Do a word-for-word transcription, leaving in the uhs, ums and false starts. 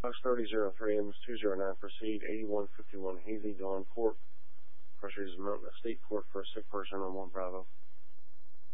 Fox thirty oh three, M S two oh nine, proceed, eighty-one fifty-one Hazy Dawn Court. Pressure is Mountain State Court for a sick person on one Bravo.